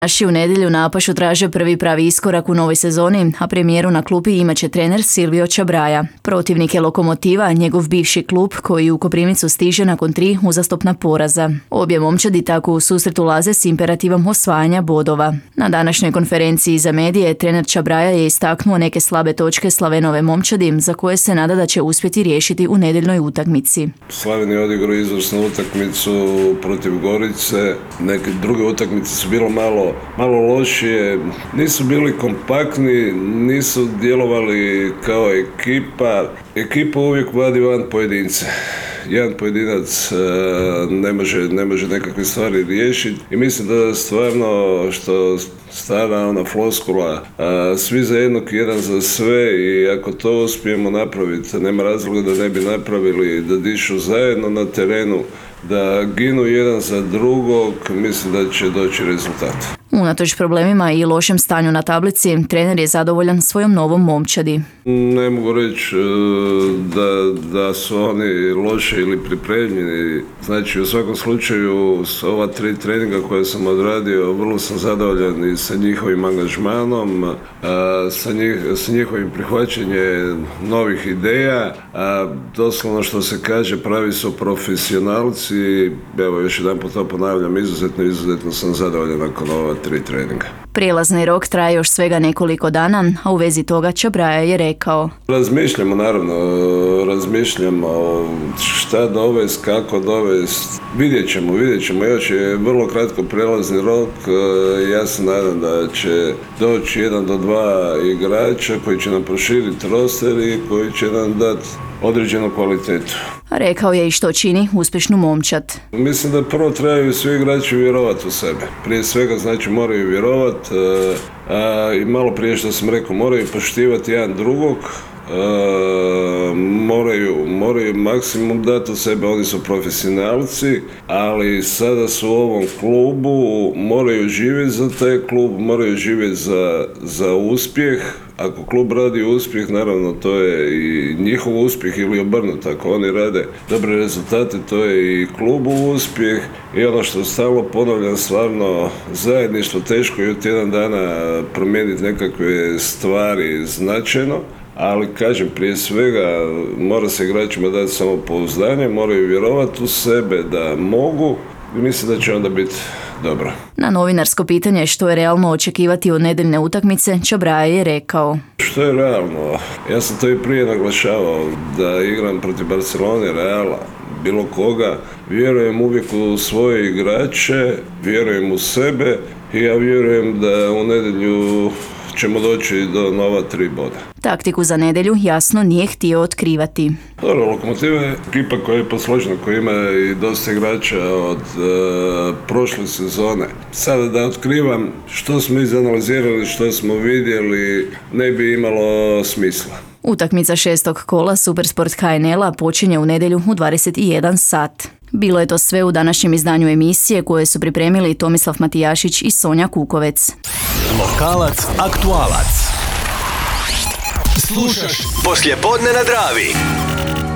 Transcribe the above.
Naši u nedjelju na Apašu traže prvi pravi iskorak u novoj sezoni, a premijeru na klupi imat će trener Silvio Čabraja. Protivnik je Lokomotiva, njegov bivši klub koji u Koprivnicu stiže nakon 3 uzastopna poraza. Obje momčadi tako u susret ulaze s imperativom osvajanja bodova. Na današnjoj konferenciji za medije trener Čabraja je istaknuo neke slabe točke Slavenove momčadi za koje se nada da će uspjeti riješiti u nedjeljnoj utakmici. Slaven je odigrao izvrsnu utakmicu protiv Gorice, neke druge utakmice su bilo malo lošije, nisu bili kompaktni, nisu djelovali kao ekipa. Ekipa uvijek vadi van pojedince. Jedan pojedinac ne može nekakve stvari riješiti i mislim da stvarno što stara ona floskula, svi za jednog, jedan za sve, i ako to uspijemo napraviti, nema razloga da ne bi napravili, da dišu zajedno na terenu, da ginu jedan za drugog, mislim da će doći rezultat. Unatoč problemima i lošem stanju na tablici, trener je zadovoljan svojom novom momčadi. Ne mogu reći da su oni loše ili pripremljeni. Znači, u svakom slučaju, s ova 3 treninga koje sam odradio, vrlo sam zadovoljan i sa njihovim angažmanom, sa njihovim prihvaćanjem novih ideja. Doslovno što se kaže, pravi su profesionalci. Evo, još jedan put to ponavljam, izuzetno sam zadovoljan nakon ova 3 treninga. Prijelazni rok traje još svega nekoliko dana, a u vezi toga Čabraja je rekao: Razmišljamo šta dovesti, kako dovesti. Vidjet ćemo. Još je vrlo kratko prijelazni rok. Ja se nadam da će doći 1 do 2 igrača koji će nam proširiti roster i koji će nam dati određenu kvalitetu. Rekao je i što čini uspješnu momčad. Mislim da prvo trebaju svi igrači vjerovati u sebe. Prije svega, znači, moraju vjerovati i malo prije što sam rekao, moraju poštivati jedan drugog, moraju maksimum dati od sebe, oni su profesionalci, ali sada su u ovom klubu, moraju živjeti za taj klub, moraju živjeti za uspjeh. Ako klub radi uspjeh, naravno to je i njihov uspjeh, ili obrnuto. Ako oni rade dobre rezultate, to je i klubu uspjeh. I ono što stalno ponavljam, stvarno zajedništvo, teško je u tjedan dana promijeniti nekakve stvari značajno. Ali kažem, prije svega mora se igračima dati samopouzdanje, moraju vjerovati u sebe da mogu, i mislim da će onda biti dobro. Na novinarsko pitanje što je realno očekivati od nedeljne utakmice, Čabraja je rekao: Što je realno? Ja sam to i prije naglašavao, da igram protiv Barcelone, Reala, bilo koga. Vjerujem uvijek u svoje igrače, vjerujem u sebe i ja vjerujem da u nedjelju ćemo doći do nova 3 boda. Taktiku za nedjelju jasno nije htio otkrivati. Dobro, Lokomotiva je ekipa koja je posložena, koja ima i dosta igrača od prošle sezone. Sada da otkrivam što smo izanalizirali, što smo vidjeli, ne bi imalo smisla. Utakmica 6. kola Supersport HNL-a počinje u nedjelju u 21 sat. Bilo je to sve u današnjem izdanju emisije koje su pripremili Tomislav Matijašić i Sonja Kukovec. Lokalac, aktualac. Slušaš poslijepodne na Dravi.